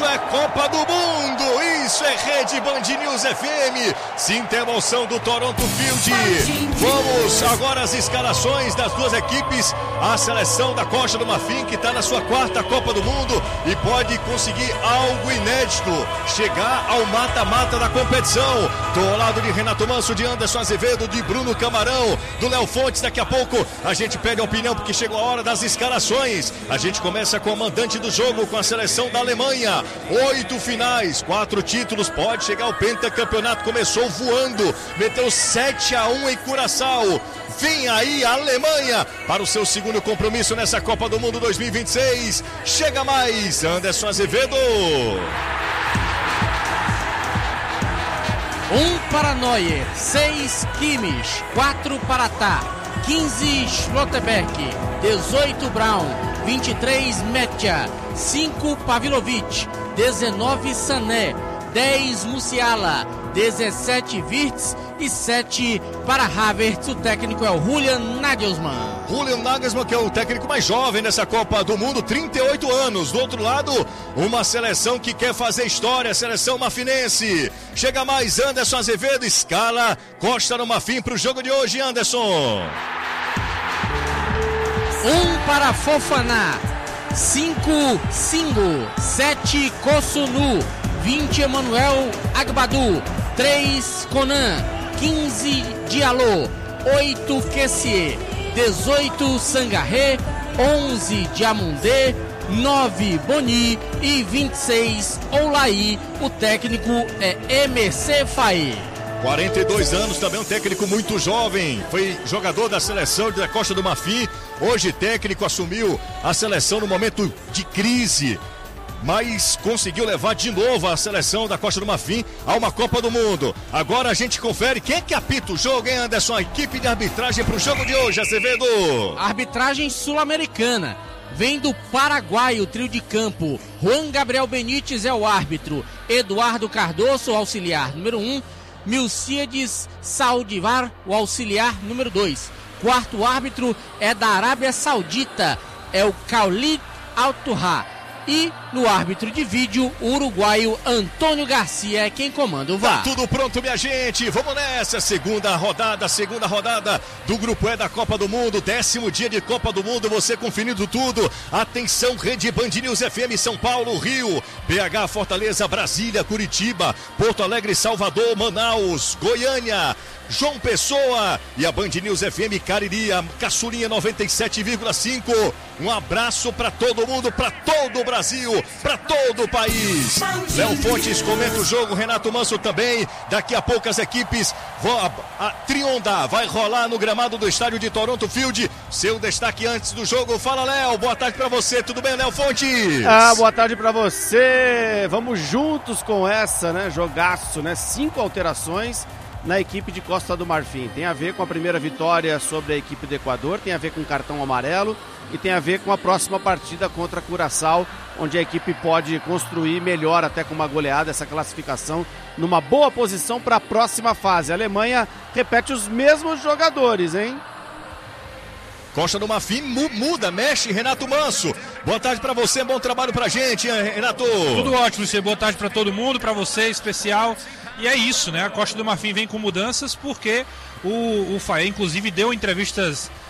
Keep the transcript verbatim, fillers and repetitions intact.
Isso é Copa do Mundo, isso é Rede Band News F M. Sinta a emoção do Toronto Field. Vamos agora às escalações das duas equipes. A seleção da Costa do Marfim, que está na sua quarta Copa do Mundo e pode conseguir algo inédito, chegar ao mata-mata da competição. Estou ao lado de Renato Manso, de Anderson Azevedo, de Bruno Camarão, do Léo Fontes. Daqui a pouco a gente pede a opinião, porque chegou a hora das escalações. A gente começa com o mandante do jogo, com a seleção da Alemanha. Oito finais, quatro títulos, pode chegar ao pentacampeonato. Começou voando, meteu sete a um em Curaçao. Vem aí a Alemanha para o seu segundo compromisso nessa Copa do Mundo dois mil e vinte e seis. Chega mais, Anderson Azevedo. Um para Neuer, seis Kimmich, quatro para Tah, quinze Schlotterbeck, dezoito Braun, vinte e três Metja, cinco Pavlovic, dezenove Sané, dez Musiala, dezessete Wirtz e sete para Havertz. O técnico é o Julian Nagelsmann. Julian Nagelsmann, que é o técnico mais jovem nessa Copa do Mundo, trinta e oito anos. Do outro lado, uma seleção que quer fazer história, a seleção marfinense. Chega mais, Anderson Azevedo, escala Costa do Marfim para o jogo de hoje, Anderson. Um para Fofana, cinco Singo, sete Kosunu, vinte Emmanuel Agbadou, três Conan, quinze Diallo, oito Kessié, dezoito Sangaré, onze Diamundé, nove Boni e vinte e seis Oulaí. O técnico é M C Faye. quarenta e dois anos, também um técnico muito jovem, foi jogador da seleção da Costa do Marfim, hoje técnico, assumiu a seleção no momento de crise, mas conseguiu levar de novo a seleção da Costa do Marfim a uma Copa do Mundo. Agora a gente confere quem é que apita o jogo, hein, Anderson? A equipe de arbitragem para o jogo de hoje, Azevedo. Arbitragem sul-americana. Vem do Paraguai o trio de campo. Juan Gabriel Benítez é o árbitro. Eduardo Cardoso, o auxiliar número um. Milcíades Saldivar, o auxiliar número dois. Quarto árbitro é da Arábia Saudita. É o Khalid Al-Turra. E no árbitro de vídeo, o uruguaio Antônio Garcia é quem comanda o V A R. Tá tudo pronto, minha gente, vamos nessa, segunda rodada, segunda rodada do Grupo E da Copa do Mundo, décimo dia de Copa do Mundo, você conferindo tudo. Atenção, Rede Band News F M, São Paulo, Rio, B H, Fortaleza, Brasília, Curitiba, Porto Alegre, Salvador, Manaus, Goiânia, João Pessoa e a Band News F M Cariri, a Caçulinha noventa e sete vírgula cinco. Um abraço para todo mundo, para todo o Brasil, para todo o país. Léo Fontes comenta o jogo, Renato Manso também. Daqui a pouco as equipes vão, a, a Trionda vai rolar no gramado do estádio de Toronto Field. Seu destaque antes do jogo. Fala, Léo, boa tarde para você, tudo bem, Léo Fontes? Ah, boa tarde para você. Vamos juntos com essa, né? Jogaço, né? Cinco alterações na equipe de Costa do Marfim. Tem a ver com a primeira vitória sobre a equipe do Equador, tem a ver com o cartão amarelo e tem a ver com a próxima partida contra Curaçao, onde a equipe pode construir melhor, até com uma goleada, essa classificação numa boa posição para a próxima fase. A Alemanha repete os mesmos jogadores, hein? Costa do Marfim muda, mexe, Renato Manso. Boa tarde pra você, bom trabalho pra gente, Renato. Tudo ótimo, você. Boa tarde pra todo mundo, pra você, especial. E é isso, né? A Costa do Marfim vem com mudanças porque o, o Faye, inclusive, deu entrevistas